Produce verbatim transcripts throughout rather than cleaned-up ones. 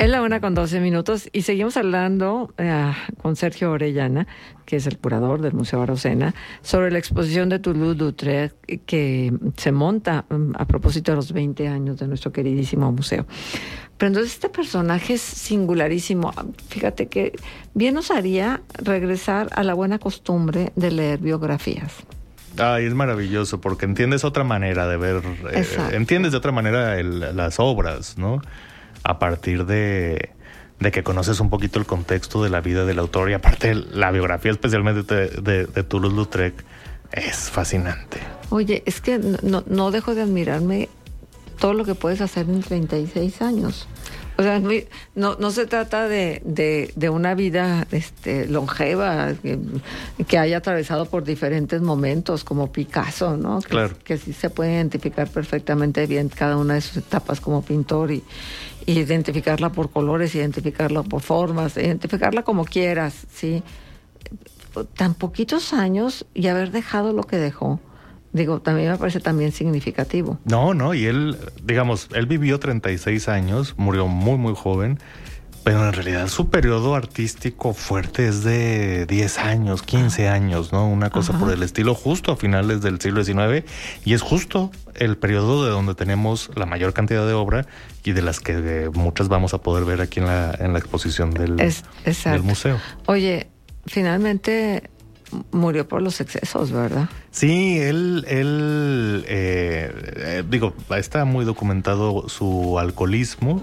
Es la una con doce minutos y seguimos hablando eh, con Sergio Orellana, que es el curador del Museo Arocena, sobre la exposición de Toulouse-Lautrec que se monta um, a propósito de los veinte años de nuestro queridísimo museo. Pero entonces este personaje es singularísimo. Fíjate que bien nos haría regresar a la buena costumbre de leer biografías. Ay, es maravilloso porque entiendes otra manera de ver, eh, entiendes de otra manera el, las obras, ¿no? A partir de, de que conoces un poquito el contexto de la vida del autor y aparte la biografía especialmente de, de, de Toulouse-Lautrec es fascinante. Oye, es que no, no dejo de admirarme todo lo que puedes hacer en treinta y seis años. O sea, no, no se trata de, de, de una vida este, longeva, que, que haya atravesado por diferentes momentos, como Picasso, ¿no? Que, claro. que sí se puede identificar perfectamente bien cada una de sus etapas como pintor y, y identificarla por colores, identificarla por formas, identificarla como quieras, ¿sí? Tan poquitos años y haber dejado lo que dejó. Digo, también me parece también significativo. No, no, y él, digamos, él vivió treinta y seis años, murió muy, muy joven, pero en realidad su periodo artístico fuerte es de diez años, quince años, ¿no? Una cosa Ajá. por el estilo, justo a finales del siglo diecinueve, y es justo el periodo de donde tenemos la mayor cantidad de obra y de las que de muchas vamos a poder ver aquí en la, en la exposición del, es, del museo. Oye, finalmente murió por los excesos, ¿verdad? Sí, él, él eh, eh, digo, está muy documentado su alcoholismo,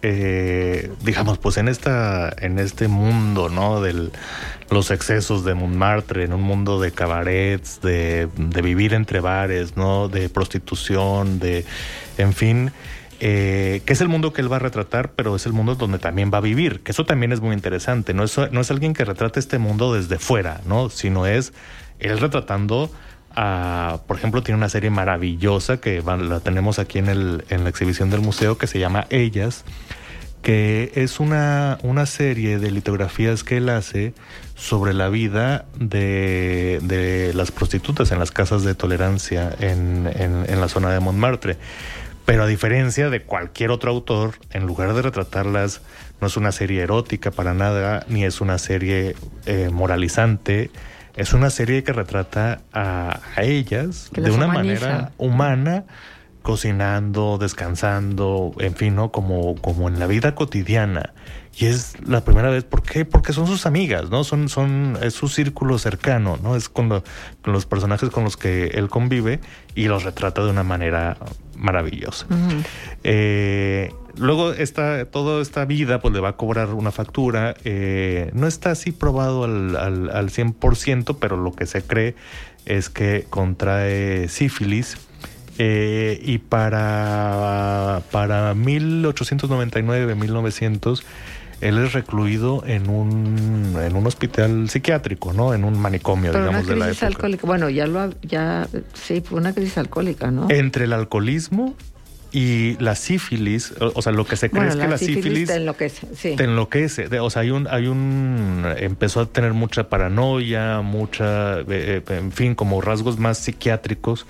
eh, digamos, pues en esta, en este mundo, ¿no? De los excesos de Montmartre, en un mundo de cabarets, de, de vivir entre bares, ¿no? De prostitución, de, en fin. Eh, que es el mundo que él va a retratar, pero es el mundo donde también va a vivir, que eso también es muy interesante. No es, no es alguien que retrate este mundo desde fuera, ¿no? Sino es él retratando a, por ejemplo, tiene una serie maravillosa que va, la tenemos aquí en, el, en la exhibición del museo, que se llama Ellas, que es una, una serie de litografías que él hace sobre la vida de, de las prostitutas en las casas de tolerancia en, en, en la zona de Montmartre. Pero a diferencia de cualquier otro autor, en lugar de retratarlas, no es una serie erótica para nada, ni es una serie eh, moralizante, es una serie que retrata a, a ellas de una humaniza. manera humana, cocinando, descansando, en fin, ¿no? Como, como en la vida cotidiana. Y es la primera vez, ¿por qué? Porque son sus amigas, ¿no? Son, son, es su círculo cercano, ¿no? Es con, lo, con los personajes con los que él convive y los retrata de una manera maravillosa. Uh-huh. Eh, luego esta, toda esta vida pues le va a cobrar una factura. Eh, no está así probado al, al, al cien por ciento, pero lo que se cree es que contrae sífilis. Eh, y para, para mil ochocientos noventa y nueve, mil novecientos, él es recluido en un en un hospital psiquiátrico, ¿no? En un manicomio, Pero digamos, una de la crisis época. Alcohólica. Bueno, ya lo ya sí, fue una crisis alcohólica, ¿no? Entre el alcoholismo y la sífilis, o, o sea, lo que se cree bueno, es que la, la sífilis, sífilis te enloquece, sí. te enloquece. De, o sea, hay un hay un empezó a tener mucha paranoia, mucha, eh, en fin, como rasgos más psiquiátricos.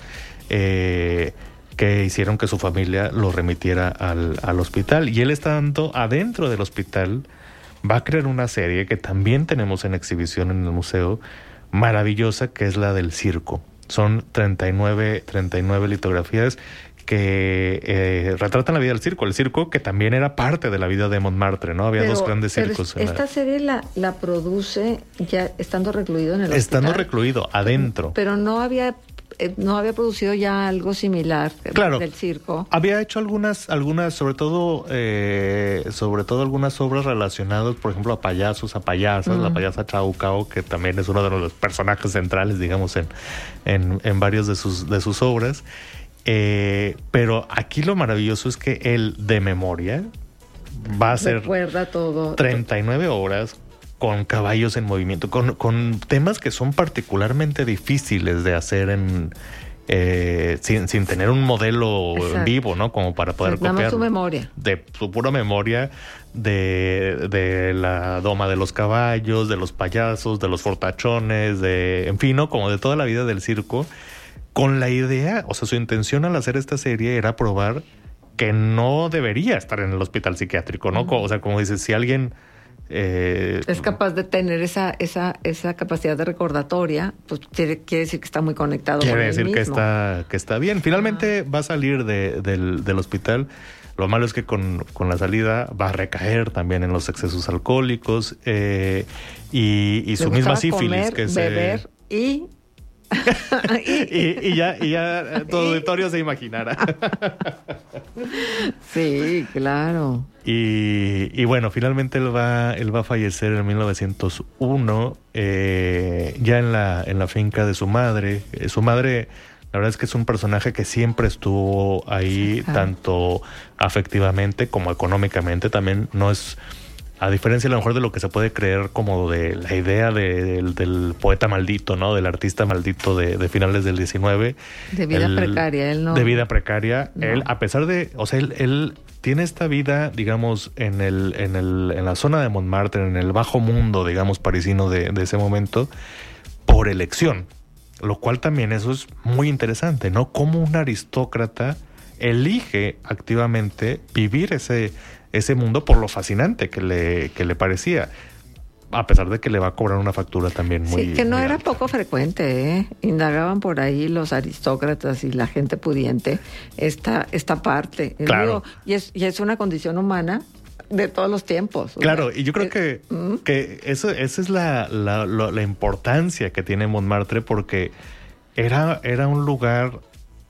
Eh, que hicieron que su familia lo remitiera al, al hospital. Y él, estando adentro del hospital, va a crear una serie que también tenemos en exhibición en el museo, maravillosa, que es la del circo. Son treinta y nueve litografías que eh, retratan la vida del circo. El circo que también era parte de la vida de Montmartre, ¿no? Había pero, dos grandes pero circos. Esta la... serie la, la produce ya estando recluido en el hospital. Estando recluido, adentro. Pero no había... no había producido ya algo similar claro, del circo. Había hecho algunas, algunas, sobre todo, eh, sobre todo algunas obras relacionadas, por ejemplo, a payasos, a payasas, mm. la payasa Chaucao, que también es uno de los personajes centrales, digamos, en, en, en varios de sus, de sus obras. Eh, pero aquí lo maravilloso es que él, de memoria, va a hacer recuerda todo. treinta y nueve horas con caballos en movimiento, con, con temas que son particularmente difíciles de hacer en eh, sin, sin tener un modelo Exacto. en vivo, ¿no? Como para poder sí, copiar. Nada más su memoria. De su pura memoria de, de la doma de los caballos, de los payasos, de los fortachones, de, en fin, ¿no? Como de toda la vida del circo, con la idea, o sea, su intención al hacer esta serie era probar que no debería estar en el hospital psiquiátrico, ¿no? Uh-huh. O sea, como dices, si alguien... Eh, es capaz de tener esa esa esa capacidad de recordatoria, pues quiere, quiere decir que está muy conectado quiere con él decir mismo. que está que está bien. Finalmente uh-huh. va a salir de, del, del hospital. Lo malo es que con, con la salida va a recaer también en los excesos alcohólicos eh, y, y su misma sífilis, comer, que es beber y y, y ya y ya tu auditorio se imaginará. Sí, claro. Y, y bueno, finalmente él va él va a fallecer en mil novecientos uno eh, ya en la en la finca de su madre. Eh, su madre, la verdad es que es un personaje que siempre estuvo ahí, ajá, tanto afectivamente como económicamente. También no es, a diferencia a lo mejor de lo que se puede creer como de la idea de, del, del poeta maldito, ¿no? Del artista maldito de, de finales del diecinueve. De vida él, precaria, él no. De vida precaria. No. Él, a pesar de, o sea, él, él tiene esta vida, digamos, en el, en el, en la zona de Montmartre, en el bajo mundo, digamos, parisino de, de ese momento, por elección. Lo cual también eso es muy interesante, ¿no? Cómo un aristócrata elige activamente vivir ese, ese mundo por lo fascinante que le, que le parecía, a pesar de que le va a cobrar una factura también muy... Sí, que no muy era alta. poco frecuente, ¿eh? Indagaban por ahí los aristócratas y la gente pudiente esta, esta parte. Claro. Digo, y, es, y es una condición humana de todos los tiempos. Claro, sea, y yo creo eh, que, ¿mm? que eso, esa es la, la, la, la importancia que tiene Montmartre, porque era, era un lugar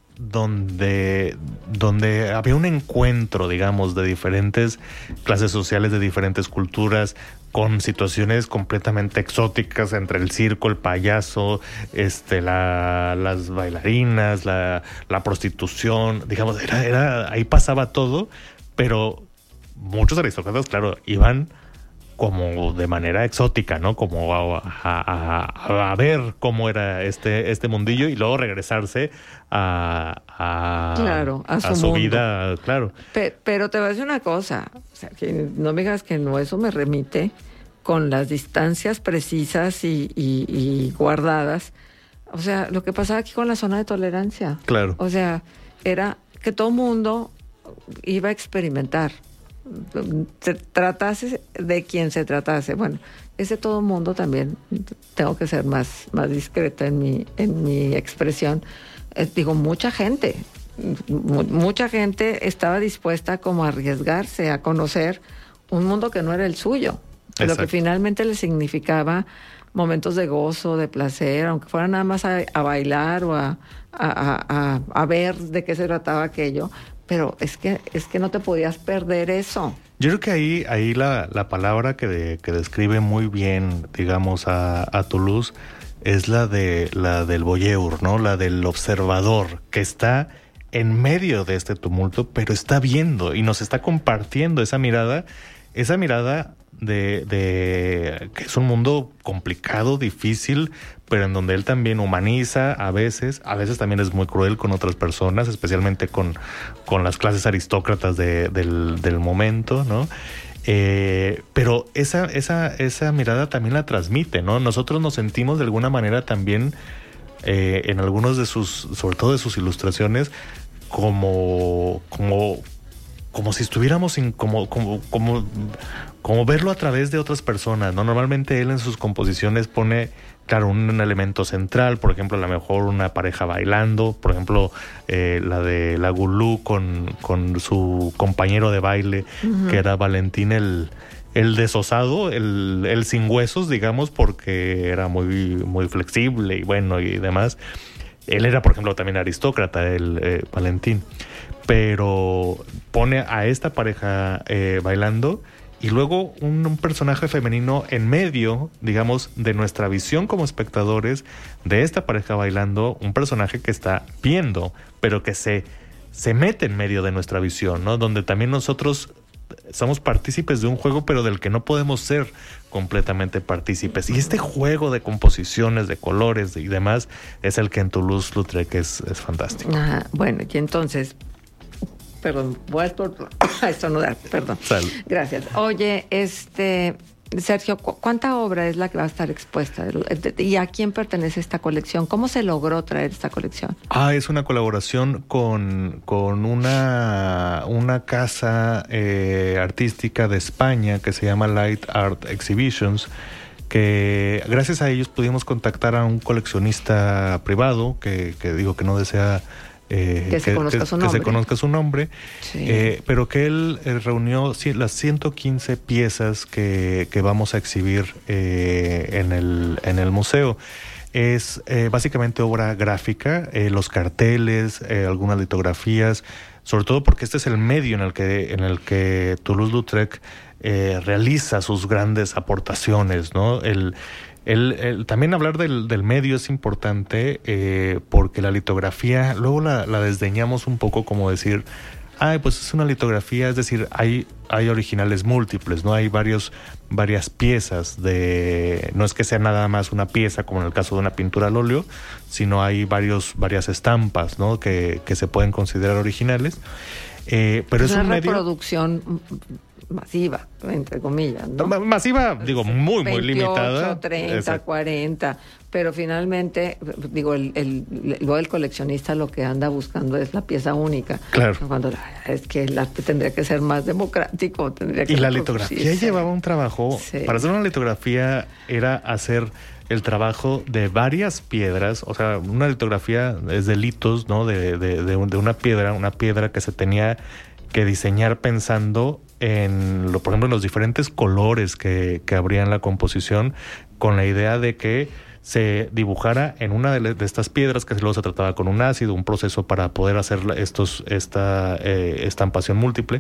donde, donde había un encuentro, digamos, de diferentes clases sociales, de diferentes culturas, con situaciones completamente exóticas entre el circo, el payaso, este, la, las bailarinas, la, la prostitución, digamos, era, era, ahí pasaba todo, pero muchos aristócratas, claro, iban como de manera exótica, ¿no? Como a, a, a, a ver cómo era este, este mundillo y luego regresarse a, a, claro, a su, a su mundo. vida, claro. Pe- pero te voy a decir una cosa, o sea, que no me digas que no, eso me remite con las distancias precisas y, y, y guardadas. O sea, lo que pasaba aquí con la zona de tolerancia. Claro. O sea, era que todo mundo iba a experimentar. Se tratase de quien se tratase. Bueno, ese todo mundo también, tengo que ser más, más discreta en mi, en mi expresión. Eh, digo, mucha gente, mu- mucha gente estaba dispuesta como a arriesgarse a conocer un mundo que no era el suyo. Lo que finalmente le significaba momentos de gozo, de placer, aunque fuera nada más a, a bailar o a, a, a, a ver de qué se trataba aquello. Pero es que es que no te podías perder eso. Yo creo que ahí, ahí la, la palabra que, de, que describe muy bien, digamos, a, a Toulouse es la de la del voyeur, ¿no? La del observador, que está en medio de este tumulto, pero está viendo y nos está compartiendo esa mirada, esa mirada de, de que es un mundo complicado, difícil, pero en donde él también humaniza a veces, a veces también es muy cruel con otras personas, especialmente con, con las clases aristócratas de, del, del momento, ¿no? Eh, pero esa, esa, esa mirada también la transmite, ¿no? Nosotros nos sentimos de alguna manera también eh, en algunos de sus, sobre todo de sus ilustraciones, como, como, como si estuviéramos sin, como, como, como, como verlo a través de otras personas, ¿no? Normalmente él en sus composiciones pone, claro, un, un elemento central, por ejemplo, a lo mejor una pareja bailando, por ejemplo, eh, la de la Goulou con, con su compañero de baile, uh-huh, que era Valentín el, el desosado, el, el sin huesos, digamos, porque era muy, muy flexible y bueno y demás. Él era, por ejemplo, también aristócrata, el eh, Valentín, pero pone a esta pareja eh, bailando y luego un, un personaje femenino en medio, digamos, de nuestra visión como espectadores de esta pareja bailando, un personaje que está viendo, pero que se, se mete en medio de nuestra visión, ¿no? Donde también nosotros somos partícipes de un juego, pero del que no podemos ser completamente partícipes. Y este juego de composiciones, de colores y demás, es el que en Toulouse-Lautrec es, es fantástico. Ajá, bueno, y entonces... Perdón, voy a estornudar, perdón. Salud. Gracias. Oye, este, Sergio, ¿cu- ¿cuánta obra es la que va a estar expuesta? ¿Y a quién pertenece esta colección? ¿Cómo se logró traer esta colección? Ah, es una colaboración con, con una, una casa eh, artística de España que se llama Light Art Exhibitions, que gracias a ellos pudimos contactar a un coleccionista privado que, que digo que no desea Eh, que, se que, conozca que, su que nombre. se conozca su nombre, sí. eh, pero que él eh, reunió ci- las ciento quince piezas que, que vamos a exhibir eh, en, el, en el museo. Es eh, básicamente obra gráfica, eh, los carteles, eh, algunas litografías, sobre todo porque este es el medio en el que, en el que Toulouse-Lautrec eh, realiza sus grandes aportaciones, ¿no? El El, el, también hablar del, del medio es importante eh, porque la litografía, luego la, la desdeñamos un poco como decir, ay, pues es una litografía, es decir, hay, hay originales múltiples, ¿no? Hay varios, varias piezas de, no es que sea nada más una pieza como en el caso de una pintura al óleo, sino hay varios, varias estampas, ¿no? Que, que se pueden considerar originales. Eh, pero es, es una un medio reproducción masiva, entre comillas, ¿no? Masiva, digo, muy, muy veintiocho, limitada. treinta, Exacto. cuarenta, pero finalmente, digo, el, el, luego el coleccionista lo que anda buscando es la pieza única. Claro. Cuando es que el arte tendría que ser más democrático, tendría que Y la litografía llevaba un trabajo, sí. Para hacer una litografía era hacer el trabajo de varias piedras, o sea, una litografía es de litos, ¿no? De, de, de, de una piedra, una piedra que se tenía que diseñar pensando en, lo, por ejemplo, en los diferentes colores que, que habría en la composición, con la idea de que se dibujara en una de, de estas piedras, que luego se trataba con un ácido, un proceso para poder hacer estos, esta eh, estampación múltiple,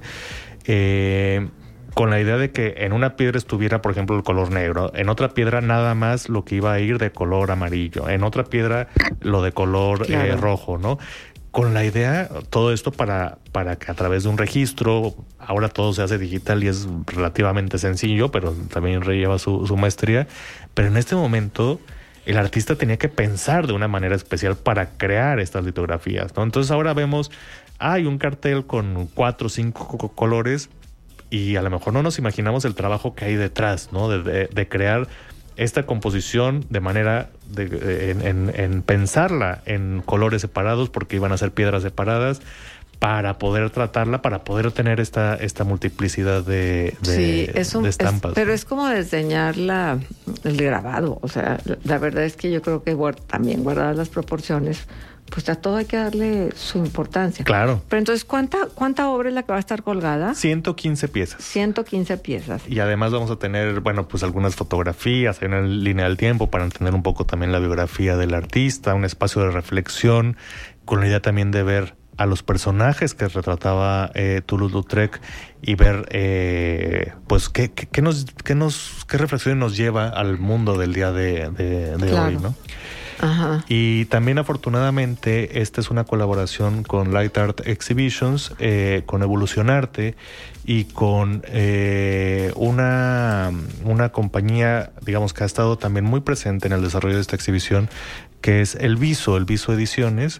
eh, con la idea de que en una piedra estuviera, por ejemplo, el color negro, en otra piedra nada más lo que iba a ir de color amarillo, en otra piedra lo de color claro. eh, rojo, ¿no? Con la idea, todo esto para, para que a través de un registro, ahora todo se hace digital y es relativamente sencillo, pero también lleva su, su maestría, pero en este momento el artista tenía que pensar de una manera especial para crear estas litografías, ¿no? Entonces ahora vemos, hay un cartel con cuatro o cinco colores y a lo mejor no nos imaginamos el trabajo que hay detrás, ¿no? De, de, de crear esta composición de manera de, en, en, en pensarla en colores separados, porque iban a ser piedras separadas, para poder tratarla, para poder tener esta, esta multiplicidad de, de, sí, es un, de estampas. Es, pero es como desdeñar la, el grabado. O sea, la, la verdad es que yo creo que guard, también guardadas las proporciones, pues a todo hay que darle su importancia. Claro. Pero entonces, ¿cuánta, cuánta obra es la que va a estar colgada? ciento quince piezas. ciento quince piezas. Y además vamos a tener, bueno, pues algunas fotografías, hay una línea del tiempo para entender un poco también la biografía del artista, un espacio de reflexión, con la idea también de ver a los personajes que retrataba eh, Toulouse-Lautrec y ver, eh, pues, qué, qué, qué, nos, qué, nos, qué reflexiones nos lleva al mundo del día de, de, de claro. hoy, ¿no? Ajá. Y también afortunadamente esta es una colaboración con Light Art Exhibitions, eh, con Evolucionarte y con eh, una, una compañía, digamos, que ha estado también muy presente en el desarrollo de esta exhibición, que es El Viso, El Viso Ediciones,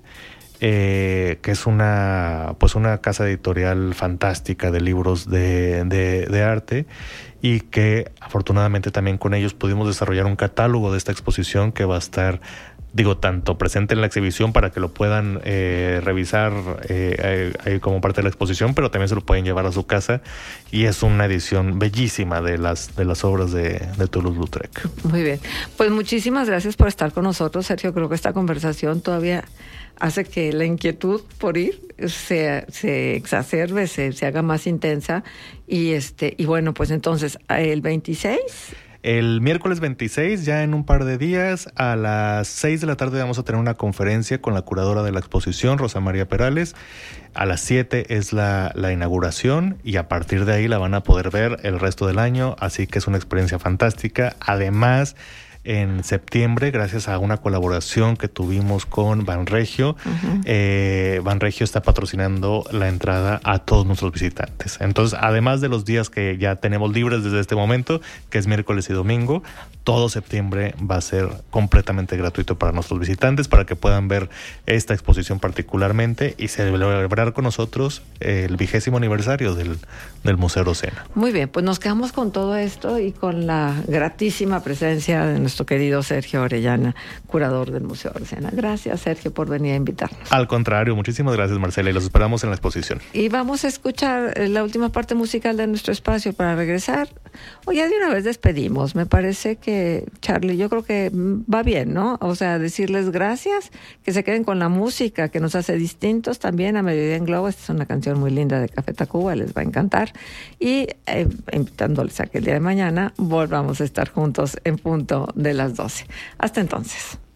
eh, que es una, pues una casa editorial fantástica de libros de, de, de arte, y que afortunadamente también con ellos pudimos desarrollar un catálogo de esta exposición que va a estar, digo, tanto presente en la exhibición para que lo puedan eh, revisar eh, eh, como parte de la exposición, pero también se lo pueden llevar a su casa, y es una edición bellísima de las, de las obras de, de Toulouse-Lautrec. Muy bien, pues muchísimas gracias por estar con nosotros, Sergio. Creo que esta conversación todavía hace que la inquietud por ir se, se exacerbe, se, se haga más intensa. Y este y bueno, pues entonces, el veintiséis... El miércoles veintiséis, ya en un par de días, a las seis de la tarde vamos a tener una conferencia con la curadora de la exposición, Rosa María Perales. A las siete es la, la inauguración, y a partir de ahí la van a poder ver el resto del año, así que es una experiencia fantástica. Además, en septiembre, gracias a una colaboración que tuvimos con Banregio. Uh-huh. Eh, Banregio está patrocinando la entrada a todos nuestros visitantes. Entonces, además de los días que ya tenemos libres desde este momento, que es miércoles y domingo, todo septiembre va a ser completamente gratuito para nuestros visitantes, para que puedan ver esta exposición particularmente y celebrar con nosotros el vigésimo aniversario del, del Museo Arocena. Muy bien, pues nos quedamos con todo esto y con la gratísima presencia de nuestro querido Sergio Orellana, curador del Museo Arocena. Gracias, Sergio, por venir a invitarnos. Al contrario, muchísimas gracias, Marcela, y los esperamos en la exposición. Y vamos a escuchar la última parte musical de nuestro espacio para regresar. O ya de una vez despedimos. Me parece que, Charlie, yo creo que va bien, ¿no? O sea, decirles gracias, que se queden con la música que nos hace distintos también a Mediodía en Globo. Esta es una canción muy linda de Café Tacuba, les va a encantar. Y eh, invitándoles a que el día de mañana volvamos a estar juntos en punto de las doce. Hasta entonces.